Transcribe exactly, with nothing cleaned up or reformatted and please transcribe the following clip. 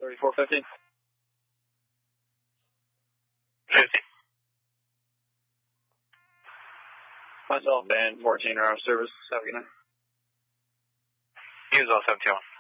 thirty-four fifty. fifty. Myself, band fourteen are out of service. Have a good night. You as well, seventeen one.